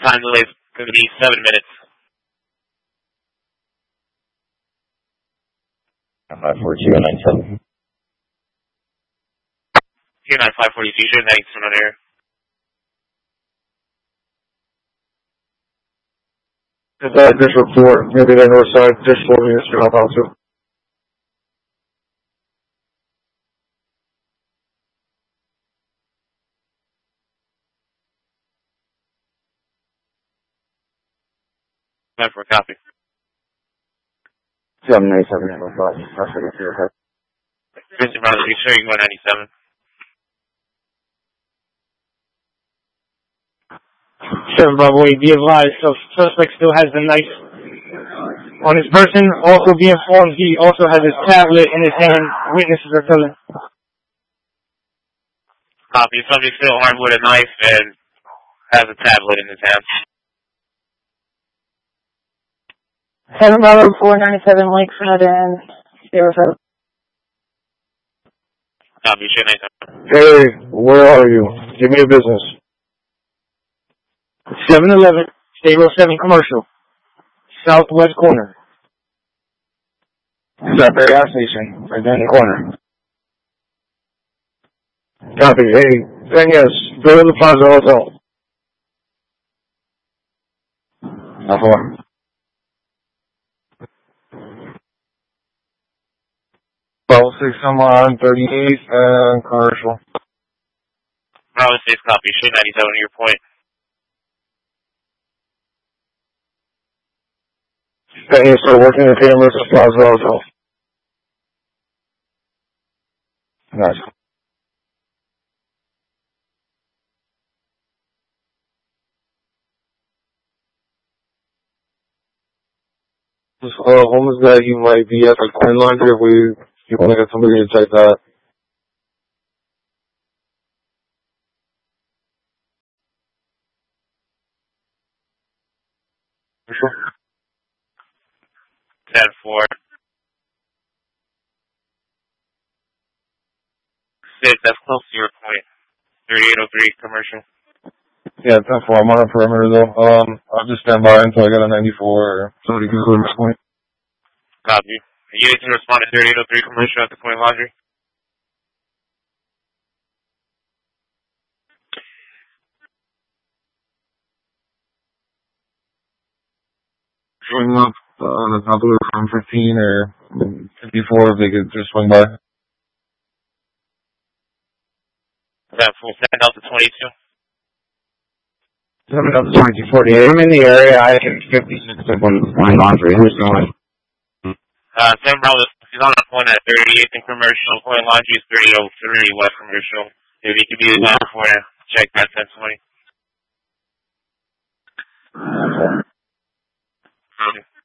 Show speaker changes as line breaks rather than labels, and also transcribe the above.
time delay is going to be 7 minutes.
542
Q9 540 Fusion, thanks for on air.
This report, maybe the north side, just 4 minutes to hop out to.
Time for a copy.
797 5.
Mr. Brown, be sure you can go 97.
7 Bravo 8, be advised, so suspect still has the knife on his person. Also be informed he also has his tablet in his hand. Witnesses are telling.
Copy. Somebody still armed with a knife and has a tablet in his hand.
7 Bravo 497 Lakefront and 07.
Copy. Sure, 97.
Hey, where are you? Give me a business. 7-Eleven, State Road 7 Commercial, southwest corner. It's at the gas station, right there in the corner. Copy. Hey, then yes, go to the Plaza Hotel. How far? 12-6, I'm on 38th and Commercial.
Bravo 6, copy. Sure, 97 to your point.
Then you start working the cameras at Plaza Hotel. Nice. This homeless guy, he might be at the coin laundry if you want to get somebody to check that. Sure.
10-4. 6, that's close to your point. 3803 commercial.
Yeah, 10-4. I'm on a perimeter though. I'll just stand by until I get a 94 or somebody can clear this point.
Copy. You need to respond to 3803 commercial at the Coin Laundry.
Swing up on the top of the from 15 or 54 if they could just swing by.
10-4. Send out to 22.
Send up to 2048. I'm in the area. I hit 56 up on Coin Laundry. Who's going?
7 Bravo is on a point at 38th and commercial. Coin Laundry is 3003 West Commercial. If you could be the last for you, check that 1020. Okay.